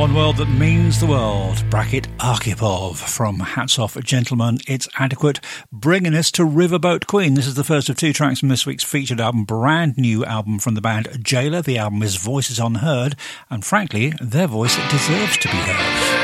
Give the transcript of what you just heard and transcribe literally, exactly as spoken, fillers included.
One World That Means the World, bracket Arkhipov, from Hats Off Gentlemen, It's Adequate, bringing us to Riverboat Queen. This is the first of two tracks from this week's featured album, brand new album from the band Jailer. The album is Voices Unheard, and frankly, their voice deserves to be heard.